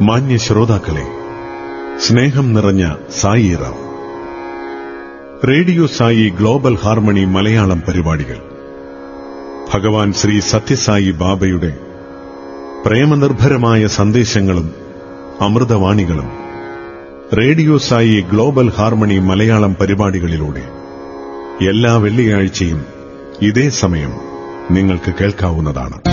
മാന്യ ശ്രോതാക്കളെ, സ്നേഹം നിറഞ്ഞ Sairam. Radio Sai global harmony Malayalam പരിപാടികൾ ഭഗവാൻ ശ്രീ സത്യസായി ബാബയുടെ പ്രേമനിർഭരമായ സന്ദേശങ്ങളും അമൃതവാണികളും radio Sai global harmony Malayalam പരിപാടികളിലൂടെ എല്ലാ വെള്ളിയാഴ്ചയും ഇതേ സമയം നിങ്ങൾക്ക് കേൾക്കാവുന്നതാണ്.